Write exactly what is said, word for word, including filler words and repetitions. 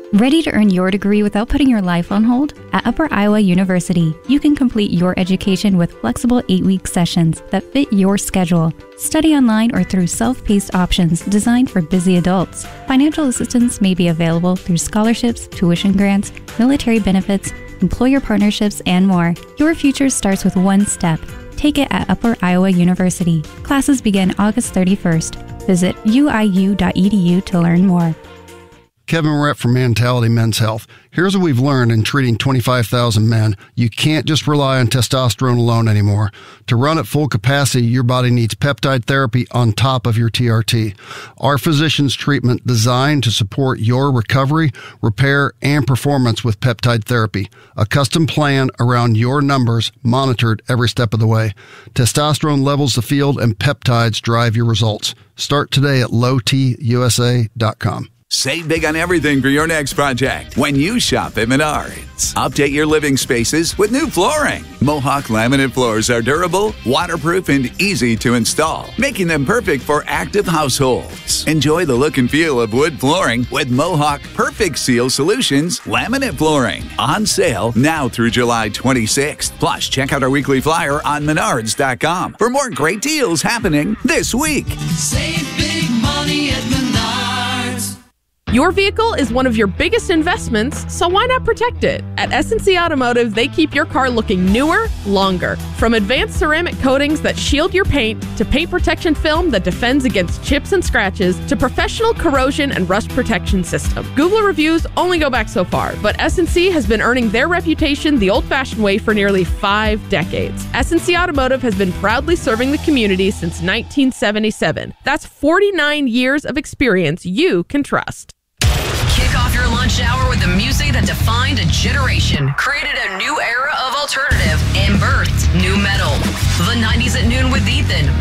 Ready to earn your degree without putting your life on hold? At Upper Iowa University, you can complete your education with flexible eight-week sessions that fit your schedule. Study online or through self-paced options designed for busy adults. Financial assistance may be available through scholarships, tuition grants, military benefits, employer partnerships, and more. Your future starts with one step. Take it at Upper Iowa University. Classes begin August thirty-first. Visit U I U dot E D U to learn more. Kevin Rett from Mentality Men's Health. Here's what we've learned in treating twenty-five thousand men. You can't just rely on testosterone alone anymore. To run at full capacity, your body needs peptide therapy on top of your T R T. Our physician's treatment designed to support your recovery, repair, and performance with peptide therapy. A custom plan around your numbers, monitored every step of the way. Testosterone levels the field and peptides drive your results. Start today at low t u s a dot com. Save big on everything for your next project when you shop at Menards. Update your living spaces with new flooring. Mohawk laminate floors are durable, waterproof, and easy to install, making them perfect for active households. Enjoy the look and feel of wood flooring with Mohawk Perfect Seal Solutions laminate flooring. On sale now through July twenty-sixth. Plus, check out our weekly flyer on menards dot com for more great deals happening this week. Save big money at Menards. Your vehicle is one of your biggest investments, so why not protect it? At S and C Automotive, they keep your car looking newer, longer. From advanced ceramic coatings that shield your paint, to paint protection film that defends against chips and scratches, to professional corrosion and rust protection system. Google reviews only go back so far, but S and C has been earning their reputation the old-fashioned way for nearly five decades. S and C Automotive has been proudly serving the community since nineteen seventy-seven. That's forty-nine years of experience you can trust. Kick off your lunch hour with the music that defined a generation, created a new era of alternative, and birthed new metal. The nineties at Noon with Ethan,